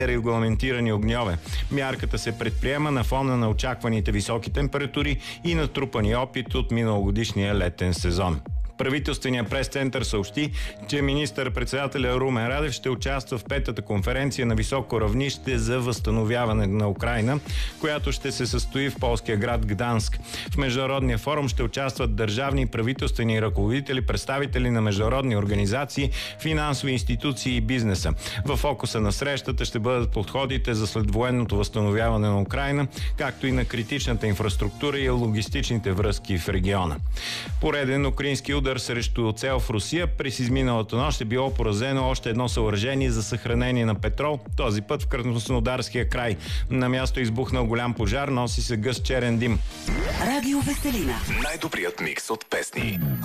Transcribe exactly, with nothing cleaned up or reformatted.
регламентирани огньове. Мярката се предприема на фона на очакваните високи температури и натрупани опит от миналогодишния летен сезон. Правителственият прес-център съобщи, че министър-председателя Румен Радев ще участва в петата конференция на високо равнище за възстановяване на Украйна, която ще се състои в полския град Гданск. В международния форум ще участват държавни и правителствени ръководители, представители на международни организации, финансови институции и бизнеса. В фокуса на срещата ще бъдат подходите за следвоенното възстановяване на Украйна, както и на критичната инфраструктура и логистичните връзки в региона. Пореден украински удар срещу цел в Русия. През изминалата нощ е било поразено още едно съоръжение за съхранение на петрол, този път в Краснодарския край. На място избухнал голям пожар, носи се гъст черен дим. Радио Веселина. Най-добрият микс от песни.